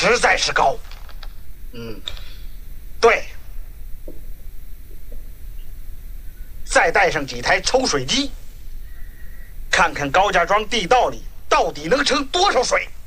实在是高。对，再带上几台抽水机，看看高家庄地道里到底能盛多少水。